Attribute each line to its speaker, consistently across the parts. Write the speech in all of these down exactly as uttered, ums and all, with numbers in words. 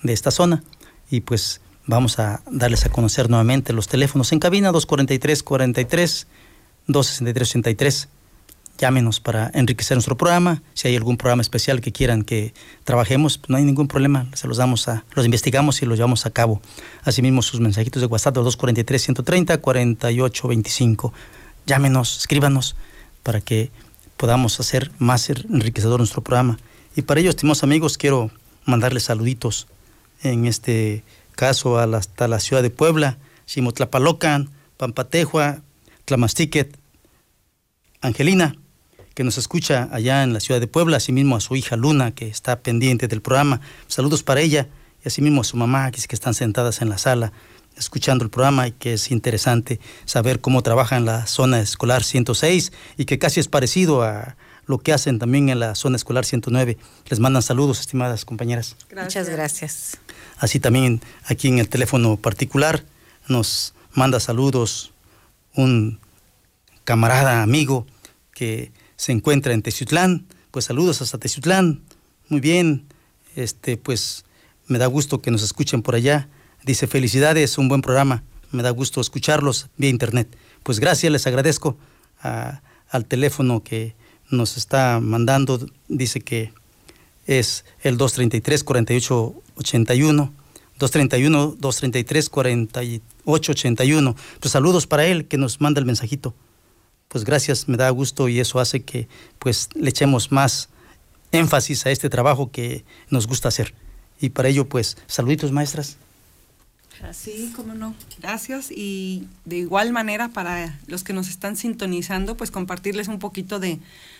Speaker 1: de esta zona. Y pues vamos a darles a conocer nuevamente los teléfonos en cabina: dos cuarenta y tres, cuarenta y tres, dos sesenta y tres, ochenta y tres. Llámenos para enriquecer nuestro programa. Si hay algún programa especial que quieran que trabajemos, no hay ningún problema, se los damos a, los investigamos y los llevamos a cabo. Asimismo, sus mensajitos de WhatsApp, dos cuarenta y tres, ciento treinta, cuarenta y ocho veinticinco. Llámenos, escríbanos para que podamos hacer más enriquecedor nuestro programa. Y para ello, estimados amigos, quiero mandarles saluditos, en este caso a la, hasta la ciudad de Puebla, Ximotlapalocan, Pampatejua, Tlamastiquet, Angelina, que nos escucha allá en la ciudad de Puebla, asimismo a su hija Luna, que está pendiente del programa. Saludos para ella, y asimismo a su mamá, que, que están sentadas en la sala escuchando el programa, y que es interesante saber cómo trabaja en la zona escolar ciento seis y que casi es parecido a lo que hacen también en la zona escolar ciento nueve. Les mandan saludos, estimadas compañeras.
Speaker 2: Gracias. Muchas gracias.
Speaker 1: Así también aquí en el teléfono particular nos manda saludos un camarada, amigo, que se encuentra en Teciutlán. Pues saludos hasta Teciutlán. Muy bien, este, pues me da gusto que nos escuchen por allá. Dice: felicidades, un buen programa, me da gusto escucharlos vía internet. Pues gracias, les agradezco a, al teléfono que nos está mandando. Dice que es el dos treinta y tres, cuarenta y ocho ochenta y uno, dos treinta y uno, dos treinta y tres, cuarenta y ocho ochenta y uno. Pues saludos para él, que nos manda el mensajito. Pues gracias, me da gusto, y eso hace que pues le echemos más énfasis a este trabajo que nos gusta hacer. Y para ello, pues, saluditos, maestras.
Speaker 2: Sí, cómo no. Gracias. Y de igual manera, para los que nos están sintonizando, pues compartirles un poquito de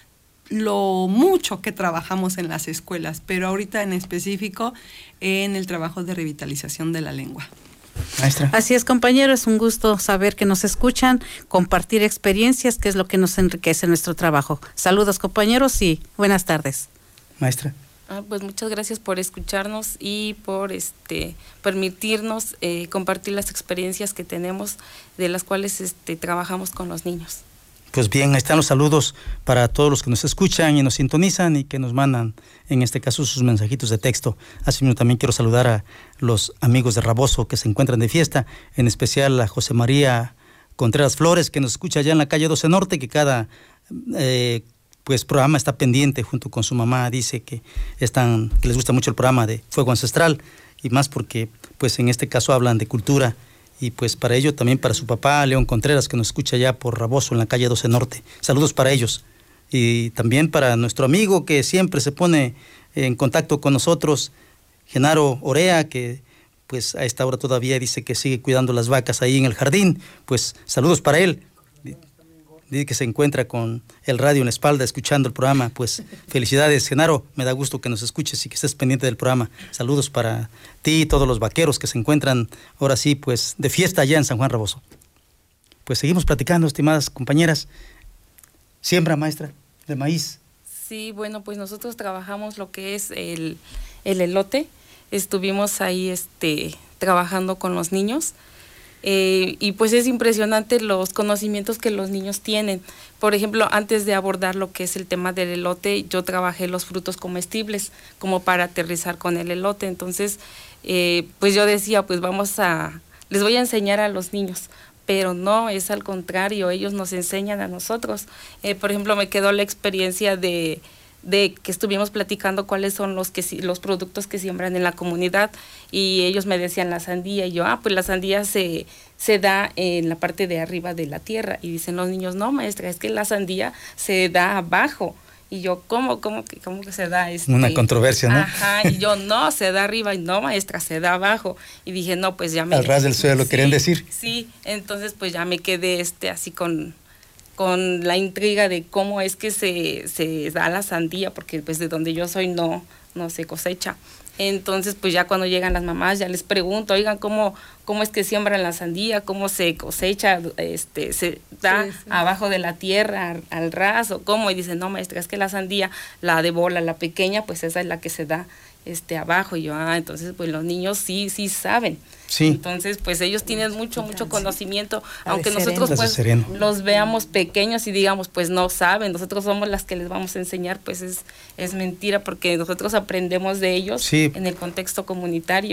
Speaker 2: lo mucho que trabajamos en las escuelas, pero ahorita en específico en el trabajo de revitalización de la lengua.
Speaker 3: Maestra. Así es, compañero, es un gusto saber que nos escuchan, compartir experiencias, que es lo que nos enriquece nuestro trabajo. Saludos, compañeros, y buenas tardes.
Speaker 1: Maestra.
Speaker 4: Ah, pues muchas gracias por escucharnos y por este permitirnos eh, compartir las experiencias que tenemos, de las cuales este, trabajamos con los niños.
Speaker 1: Pues bien, ahí están los saludos para todos los que nos escuchan y nos sintonizan y que nos mandan, en este caso, sus mensajitos de texto. Asimismo, también quiero saludar a los amigos de Raboso que se encuentran de fiesta, en especial a José María Contreras Flores, que nos escucha allá en la calle doce Norte, que cada eh, pues programa está pendiente junto con su mamá. Dice que, están, que les gusta mucho el programa de Fuego Ancestral, y más porque pues en este caso hablan de cultura. Y pues para ello también para su papá, León Contreras, que nos escucha allá por Raboso, en la calle doce Norte. Saludos para ellos. Y también para nuestro amigo que siempre se pone en contacto con nosotros, Genaro Orea, que pues a esta hora todavía dice que sigue cuidando las vacas ahí en el jardín. Pues saludos para él. Dice que se encuentra con el radio en la espalda escuchando el programa. Pues felicidades, Genaro, me da gusto que nos escuches y que estés pendiente del programa. Saludos para ti y todos los vaqueros que se encuentran ahora sí pues de fiesta allá en San Juan Raboso. Pues seguimos platicando, estimadas compañeras. Siembra, maestra, de maíz.
Speaker 4: Sí, bueno, pues nosotros trabajamos lo que es el, el elote. Estuvimos ahí este, trabajando con los niños. Eh, y pues es impresionante los conocimientos que los niños tienen. Por ejemplo, antes de abordar lo que es el tema del elote, yo trabajé los frutos comestibles como para aterrizar con el elote. Entonces, eh, pues yo decía, pues vamos a, les voy a enseñar a los niños, pero no, es al contrario, ellos nos enseñan a nosotros. Eh, por ejemplo, me quedó la experiencia de de que estuvimos platicando cuáles son los que los productos que siembran en la comunidad, y ellos me decían la sandía, y yo, ah, pues la sandía se, se da en la parte de arriba de la tierra, y dicen los niños, no, maestra, es que la sandía se da abajo. Y yo, ¿cómo, cómo, que, cómo que se da? Este?
Speaker 1: Una controversia, ¿no?
Speaker 4: Ajá, y yo, no, se da arriba, y no, maestra, se da abajo. Y dije, no, pues ya me...
Speaker 1: Al ras del suelo,
Speaker 4: sí,
Speaker 1: ¿querían decir?
Speaker 4: Sí, entonces pues ya me quedé este así con... con la intriga de cómo es que se, se da la sandía, porque pues de donde yo soy no, no se cosecha. Entonces pues ya cuando llegan las mamás ya les pregunto, oigan, ¿cómo, cómo es que siembran la sandía? ¿Cómo se cosecha? Este, ¿se da sí, sí. abajo de la tierra, al, al ras, o cómo? Y dicen, no, maestra, es que la sandía, la de bola, la pequeña, pues esa es la que se da este abajo. Y yo, ah, entonces pues los niños sí, sí saben.
Speaker 1: Sí.
Speaker 4: Entonces, pues ellos tienen mucho, mucho conocimiento, aunque
Speaker 3: sereno.
Speaker 4: nosotros pues los veamos pequeños y digamos, pues no saben, nosotros somos las que les vamos a enseñar, pues es, es mentira, porque nosotros aprendemos de ellos
Speaker 1: sí.
Speaker 4: en el contexto comunitario.